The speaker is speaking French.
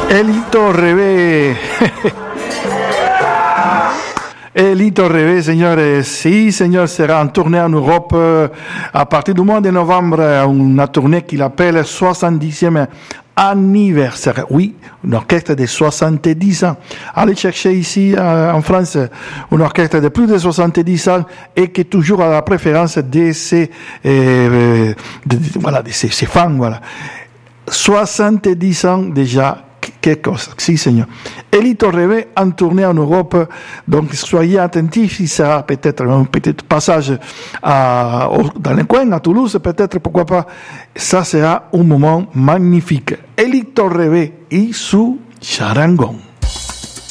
Elito Rêvé. Elito Rêvé, signore, sì, signore, sarà en tournée en Europe à partir du mois de novembre, une tournée qu'il appelle 70e anniversaire. Oui, une orchestre de 70 ans. Allez chercher ici en France une orchestre de plus de 70 ans et qui est toujours à la préférence de ses, voilà, de ses fans, voilà. 70 ans déjà. Quelque chose, si Seigneur. Elito Rêvé en tournée en Europe, donc soyez attentifs, il sera peut-être un petit passage dans le coin, à Toulouse, peut-être, pourquoi pas. Ça sera un moment magnifique. Elito Rêvé et sous Charangon.